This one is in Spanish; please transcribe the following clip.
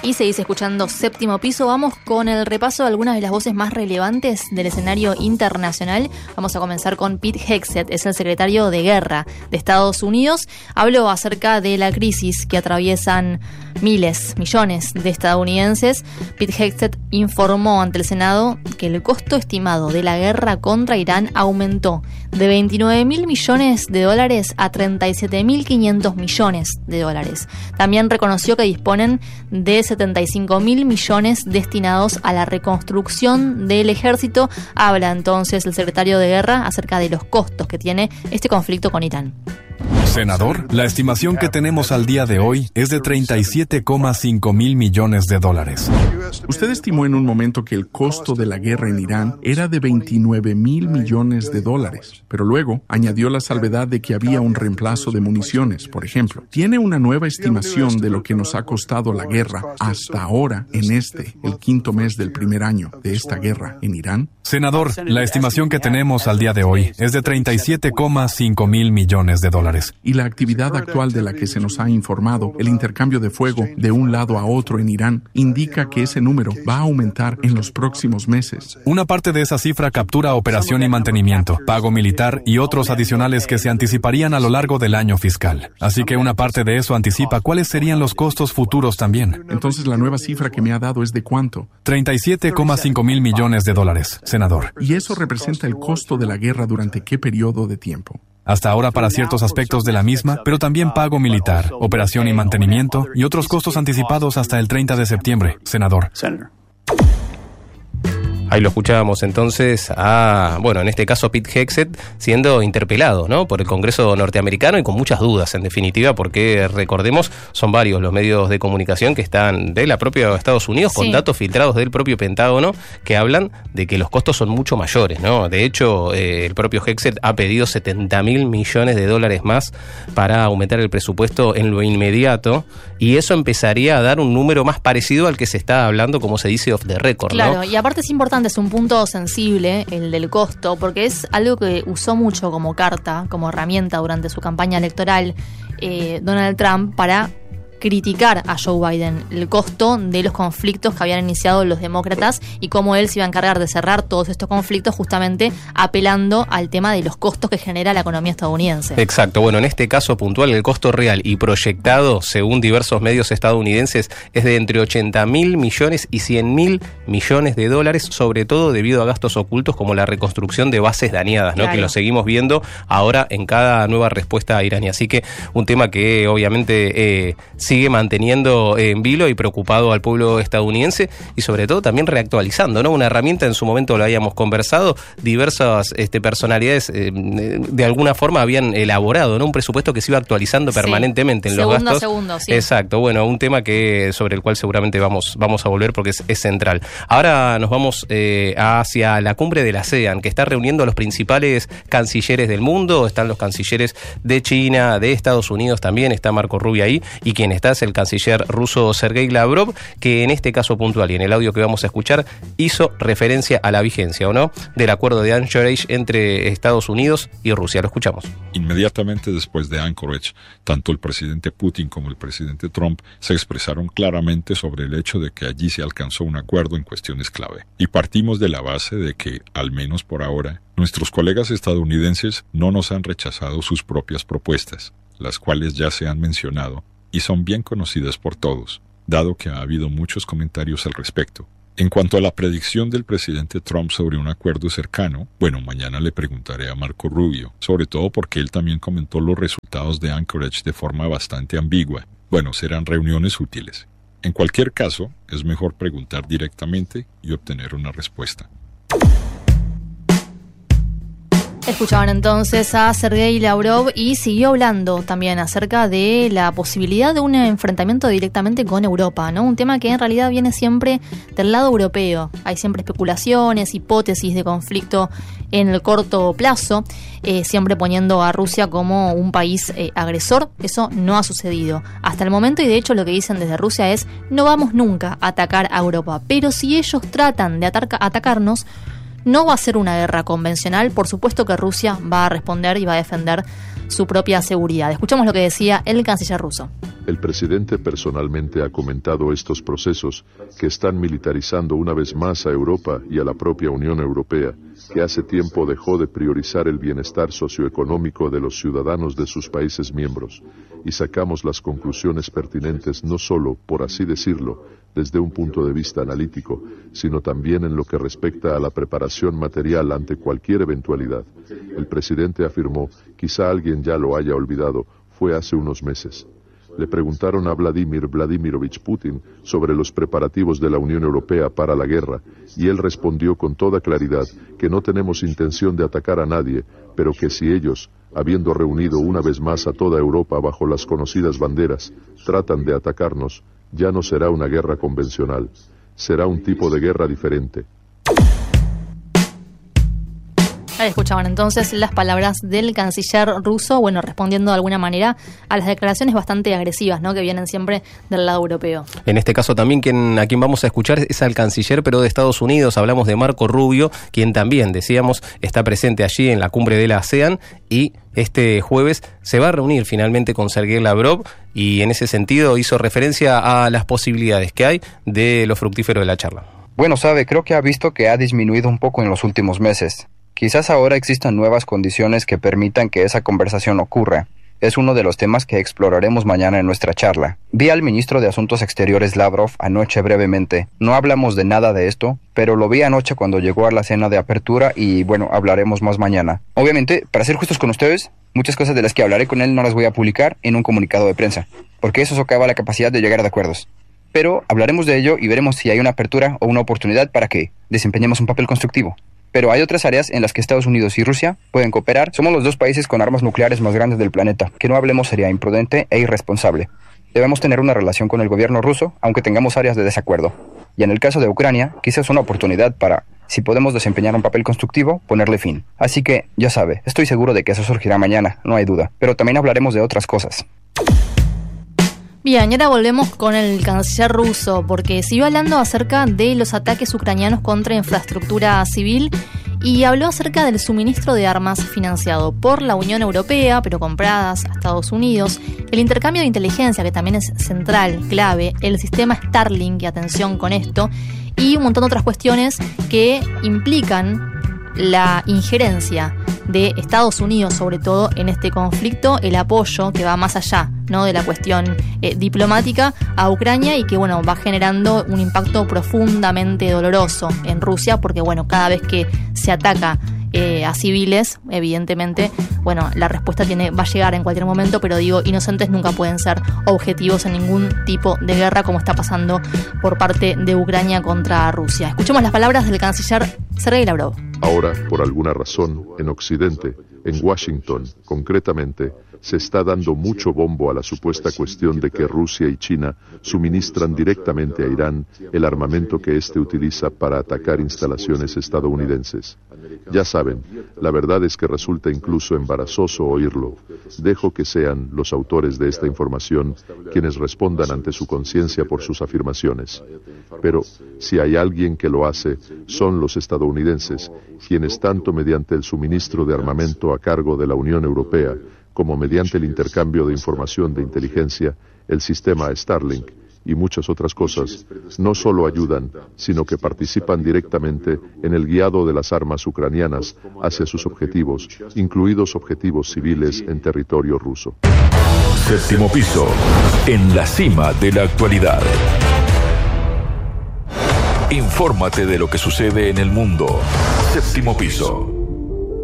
Y seguís escuchando Séptimo Piso. Vamos con el repaso de algunas de las voces más relevantes del escenario internacional. Vamos a comenzar con Pete Hegseth, es el secretario de Guerra de Estados Unidos. Habló acerca de la crisis que atraviesan millones de estadounidenses. Pete Hegseth informó ante el Senado que el costo estimado de la guerra contra Irán aumentó de 29.000 millones de dólares a 37.500 millones de dólares. También reconoció que disponen de 75.000 millones destinados a la reconstrucción del ejército. Habla entonces el secretario de Guerra acerca de los costos que tiene este conflicto con Irán. Senador, la estimación que tenemos al día de hoy es de 37,5 mil millones de dólares. Usted estimó en un momento que el costo de la guerra en Irán era de 29.000 millones de dólares, pero luego añadió la salvedad de que había un reemplazo de municiones, por ejemplo. ¿Tiene una nueva estimación de lo que nos ha costado la guerra hasta ahora en el quinto mes del primer año de esta guerra en Irán? Senador, la estimación que tenemos al día de hoy es de 37,5 mil millones de dólares. Y la actividad actual de la que se nos ha informado, el intercambio de fuego de un lado a otro en Irán, indica que ese número va a aumentar en los próximos meses. Una parte de esa cifra captura operación y mantenimiento, pago militar y otros adicionales que se anticiparían a lo largo del año fiscal. Así que una parte de eso anticipa cuáles serían los costos futuros también. Entonces la nueva cifra que me ha dado es ¿de cuánto? 37,5 mil millones de dólares, senador. ¿Y eso representa el costo de la guerra durante qué periodo de tiempo? Hasta ahora para ciertos aspectos de la misma, pero también pago militar, operación y mantenimiento y otros costos anticipados hasta el 30 de septiembre, senador. Ahí lo escuchábamos entonces en este caso Pete Hegseth siendo interpelado, ¿no?, por el Congreso norteamericano y con muchas dudas, en definitiva, porque recordemos, son varios los medios de comunicación que están de la propia Estados Unidos, con datos filtrados del propio Pentágono, que hablan de que los costos son mucho mayores, ¿no? De hecho, el propio Hegseth ha pedido 70.000 millones de dólares más para aumentar el presupuesto en lo inmediato, y eso empezaría a dar un número más parecido al que se está hablando, como se dice, off the record, ¿no? Claro, y aparte es importante, es un punto sensible el del costo, porque es algo que usó mucho como carta, como herramienta durante su campaña electoral Donald Trump para criticar a Joe Biden el costo de los conflictos que habían iniciado los demócratas y cómo él se iba a encargar de cerrar todos estos conflictos, justamente apelando al tema de los costos que genera la economía estadounidense. Exacto, bueno, en este caso puntual el costo real y proyectado, según diversos medios estadounidenses, es de entre 80.000 millones y 100.000 millones de dólares, sobre todo debido a gastos ocultos como la reconstrucción de bases dañadas, ¿no? Claro. Que lo seguimos viendo ahora en cada nueva respuesta iraní. Así que un tema que obviamente sigue manteniendo en vilo y preocupado al pueblo estadounidense y sobre todo también reactualizando, ¿no? Una herramienta, en su momento lo habíamos conversado, diversas personalidades de alguna forma habían elaborado, ¿no?, un presupuesto que se iba actualizando permanentemente en los gastos. Sí. Exacto, bueno, un tema sobre el cual seguramente vamos a volver porque es central. Ahora nos vamos hacia la cumbre de la ASEAN, que está reuniendo a los principales cancilleres del mundo. Están los cancilleres de China, de Estados Unidos también, está Marco Rubio ahí, y quien está es el canciller ruso Sergei Lavrov, que en este caso puntual y en el audio que vamos a escuchar hizo referencia a la vigencia o no del acuerdo de Anchorage entre Estados Unidos y Rusia. Lo escuchamos. Inmediatamente después de Anchorage, tanto el presidente Putin como el presidente Trump se expresaron claramente sobre el hecho de que allí se alcanzó un acuerdo en cuestiones clave. Y partimos de la base de que, al menos por ahora, nuestros colegas estadounidenses no nos han rechazado sus propias propuestas, las cuales ya se han mencionado y son bien conocidas por todos, dado que ha habido muchos comentarios al respecto. En cuanto a la predicción del presidente Trump sobre un acuerdo cercano, mañana le preguntaré a Marco Rubio, sobre todo porque él también comentó los resultados de Anchorage de forma bastante ambigua. Serán reuniones útiles. En cualquier caso, es mejor preguntar directamente y obtener una respuesta. Escuchaban entonces a Sergei Lavrov y siguió hablando también acerca de la posibilidad de un enfrentamiento directamente con Europa, ¿no? Un tema que en realidad viene siempre del lado europeo. Hay siempre especulaciones, hipótesis de conflicto en el corto plazo, siempre poniendo a Rusia como un país agresor. Eso no ha sucedido hasta el momento y de hecho lo que dicen desde Rusia es: no vamos nunca a atacar a Europa, pero si ellos tratan de atacarnos, no va a ser una guerra convencional. Por supuesto que Rusia va a responder y va a defender su propia seguridad. Escuchamos lo que decía el canciller ruso. El presidente personalmente ha comentado estos procesos que están militarizando una vez más a Europa y a la propia Unión Europea, que hace tiempo dejó de priorizar el bienestar socioeconómico de los ciudadanos de sus países miembros, y sacamos las conclusiones pertinentes no solo, por así decirlo, desde un punto de vista analítico, sino también en lo que respecta a la preparación material ante cualquier eventualidad. El presidente afirmó, quizá alguien ya lo haya olvidado, fue hace unos meses. Le preguntaron a Vladimir Vladimirovich Putin sobre los preparativos de la Unión Europea para la guerra, y él respondió con toda claridad que no tenemos intención de atacar a nadie, pero que si ellos, habiendo reunido una vez más a toda Europa bajo las conocidas banderas, tratan de atacarnos, ya no será una guerra convencional, será un tipo de guerra diferente. Ahí escuchaban entonces las palabras del canciller ruso, bueno, respondiendo de alguna manera a las declaraciones bastante agresivas, ¿no?, que vienen siempre del lado europeo. En este caso también a quien vamos a escuchar es al canciller, pero de Estados Unidos. Hablamos de Marco Rubio, quien también, decíamos, está presente allí en la cumbre de la ASEAN, y este jueves se va a reunir finalmente con Sergei Lavrov, y en ese sentido hizo referencia a las posibilidades que hay de lo fructífero de la charla. Bueno, creo que ha visto que ha disminuido un poco en los últimos meses. Quizás ahora existan nuevas condiciones que permitan que esa conversación ocurra. Es uno de los temas que exploraremos mañana en nuestra charla. Vi al ministro de Asuntos Exteriores Lavrov anoche brevemente. No hablamos de nada de esto, pero lo vi anoche cuando llegó a la cena de apertura y bueno, hablaremos más mañana. Obviamente, para ser justos con ustedes, muchas cosas de las que hablaré con él no las voy a publicar en un comunicado de prensa, porque eso socava la capacidad de llegar a acuerdos. Pero hablaremos de ello y veremos si hay una apertura o una oportunidad para que desempeñemos un papel constructivo. Pero hay otras áreas en las que Estados Unidos y Rusia pueden cooperar. Somos los dos países con armas nucleares más grandes del planeta. Que no hablemos sería imprudente e irresponsable. Debemos tener una relación con el gobierno ruso, aunque tengamos áreas de desacuerdo. Y en el caso de Ucrania, quizás una oportunidad para, si podemos desempeñar un papel constructivo, ponerle fin. Así que, ya sabe, estoy seguro de que eso surgirá mañana, no hay duda. Pero también hablaremos de otras cosas. Bien, y ahora volvemos con el canciller ruso, porque siguió hablando acerca de los ataques ucranianos contra infraestructura civil y habló acerca del suministro de armas financiado por la Unión Europea, pero compradas a Estados Unidos, el intercambio de inteligencia, que también es central, clave, el sistema Starlink, y atención con esto, y un montón de otras cuestiones que implican la injerencia de Estados Unidos, sobre todo en este conflicto, el apoyo que va más allá, ¿no?, de la cuestión diplomática a Ucrania, y que bueno, va generando un impacto profundamente doloroso en Rusia, porque bueno, cada vez que se ataca a civiles, evidentemente, bueno, la respuesta va a llegar en cualquier momento, pero digo, inocentes nunca pueden ser objetivos en ningún tipo de guerra, como está pasando por parte de Ucrania contra Rusia. Escuchemos las palabras del canciller Sergei Lavrov. Ahora, por alguna razón, en Occidente, en Washington, concretamente, se está dando mucho bombo a la supuesta cuestión de que Rusia y China suministran directamente a Irán el armamento que éste utiliza para atacar instalaciones estadounidenses. Ya saben, la verdad es que resulta incluso embarazoso oírlo. Dejo que sean los autores de esta información quienes respondan ante su conciencia por sus afirmaciones. Pero, si hay alguien que lo hace, son los estadounidenses, quienes tanto mediante el suministro de armamento a cargo de la Unión Europea, como mediante el intercambio de información de inteligencia, el sistema Starlink y muchas otras cosas, no solo ayudan, sino que participan directamente en el guiado de las armas ucranianas hacia sus objetivos, incluidos objetivos civiles en territorio ruso. Séptimo piso, en la cima de la actualidad. Infórmate de lo que sucede en el mundo. Séptimo piso.